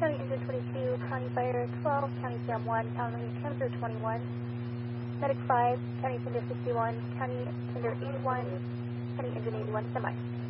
County Engine 22, County Fire 12, County Jam 1, County Tender 21, Medic 5, County Tender 51, County Tender 81, County Engine 81, semi.